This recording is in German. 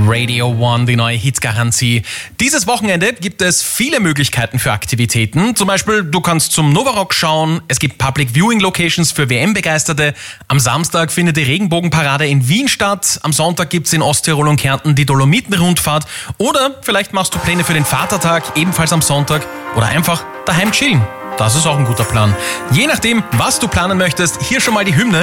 Radio One, die neue Hitgarantie. Dieses Wochenende gibt es viele Möglichkeiten für Aktivitäten. Zum Beispiel, du kannst zum Novarock schauen, es gibt Public Viewing Locations für WM-Begeisterte. Am Samstag findet die Regenbogenparade in Wien statt. Am Sonntag gibt's in Osttirol und Kärnten die Dolomiten-Rundfahrt. Oder vielleicht machst du Pläne für den Vatertag, ebenfalls am Sonntag. Oder einfach daheim chillen. Das ist auch ein guter Plan. Je nachdem, was du planen möchtest, hier schon mal die Hymne.